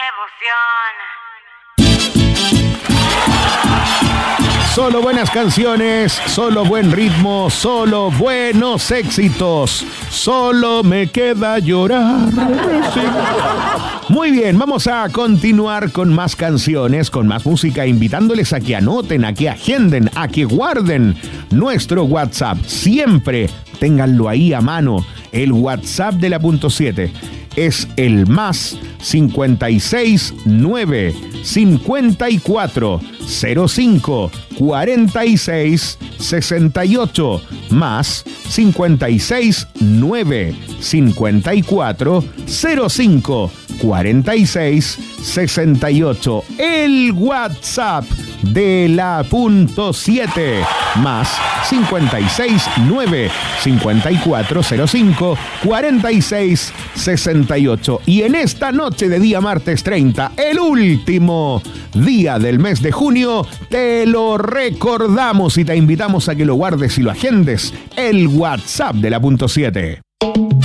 Solo buenas canciones, solo buen ritmo, solo buenos éxitos. Solo me queda llorar. Sí. Muy bien, vamos a continuar con más canciones, con más música, invitándoles a que anoten, a que agenden, a que guarden nuestro WhatsApp. Siempre ténganlo ahí a mano. El WhatsApp de la punto 7 es el más 56 9 54 05 46 68 más 56 9 54 05 46 68. El WhatsApp de la punto 7 más 56 9 54 05 46 68. Y en esta noche de día martes 30, el último día del mes de junio, te lo recordamos y te invitamos a que lo guardes y lo agendes. El WhatsApp de la punto 7.